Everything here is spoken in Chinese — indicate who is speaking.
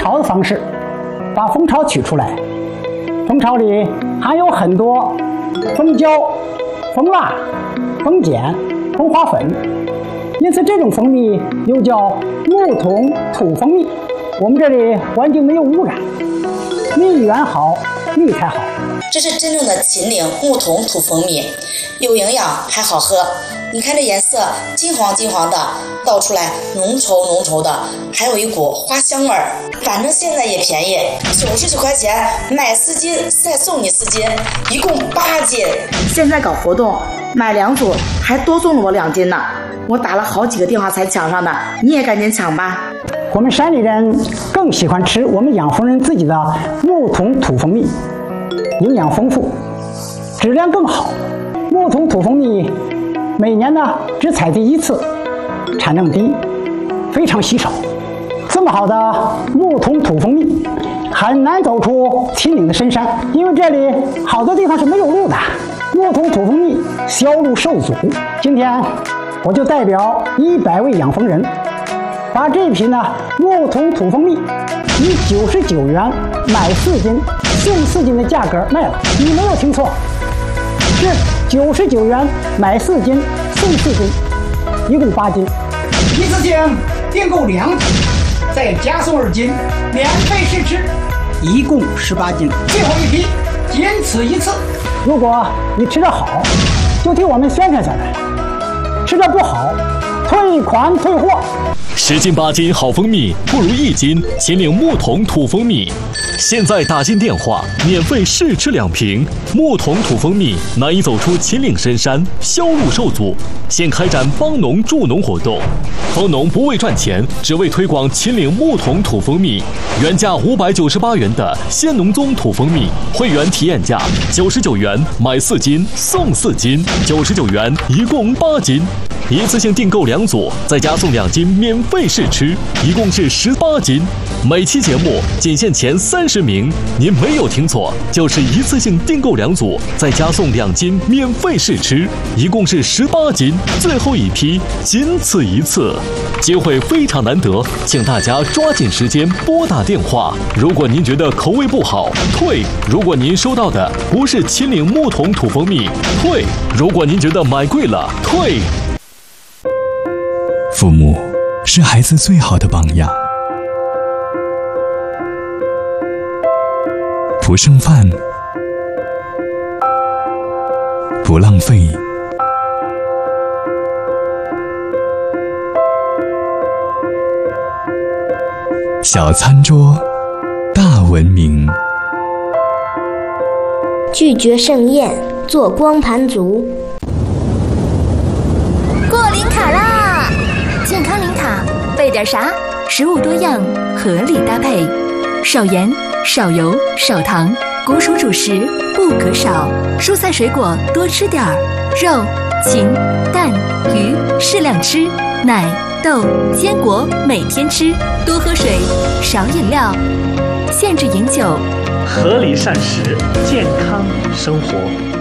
Speaker 1: 巢的方式，把蜂巢取出来。蜂巢里含有很多蜂胶、蜂蜡、蜂碱、蜂花粉，因此这种蜂蜜又叫木桶土蜂蜜。我们这里环境没有污染，蜜源好，蜜才好。
Speaker 2: 这是真正的秦岭木桶土蜂蜜，有营养还好喝。你看这颜色金黄金黄的，倒出来浓稠浓稠的，还有一股花香味儿。反正现在也便宜，99块钱买4斤，再送你4斤，一共8斤。
Speaker 3: 现在搞活动，买2组还多送了我2斤呢。我打了好几个电话才抢上的，你也赶紧抢吧。
Speaker 1: 我们山里人更喜欢吃我们养蜂人自己的木桶土蜂蜜，营养丰富，质量更好。木桶土蜂蜜每年呢只采集1次，产量低，非常稀少。这么好的木桶土蜂蜜很难走出秦岭的深山，因为这里好多地方是没有路的。木桶土蜂蜜销路受阻，今天我就代表100位养蜂人，把这批呢木桶土蜂蜜以99元买4斤送4斤的价格卖了。你没有听错，是99元买4斤送4斤，一共8斤。一次性订购2斤，再加送2斤，免费试吃，一共18斤。最后一批，仅此一次。如果你吃得好，就替我们宣传下来；吃得不好，退款退货。
Speaker 4: 10斤8斤好蜂蜜，不如1斤秦岭木桶土蜂蜜。现在打进电话，免费试吃2瓶。木桶土蜂蜜难以走出秦岭深山，销路受阻，现开展帮农助农活动。蜂农不为赚钱，只为推广秦岭木桶土蜂蜜。原价598元的鲜农宗土蜂蜜，会员体验价99元买4斤送4斤，99元一共8斤。一次性订购2组，再加送2斤免费试吃，一共是18斤。每期节目仅限前30名，您没有听错，就是一次性订购2组，再加送2斤免费试吃，一共是18斤。最后一批，仅此一次，机会非常难得，请大家抓紧时间拨打电话。如果您觉得口味不好，退；如果您收到的不是秦岭木桶土蜂蜜，退；如果您觉得买贵了，退。
Speaker 5: 父母是孩子最好的榜样，不剩饭，不浪费，小餐桌，大文明。
Speaker 6: 拒绝盛宴，做光盘族。
Speaker 7: 过零卡啦！健康零卡，备点啥？食物多样，合理搭配，少盐、少油、少糖，谷薯主食不可少，蔬菜水果多吃点儿，肉、禽、蛋、鱼适量吃，奶、豆、坚果每天吃，多喝水，少饮料，限制饮酒，
Speaker 8: 合理膳食，健康生活。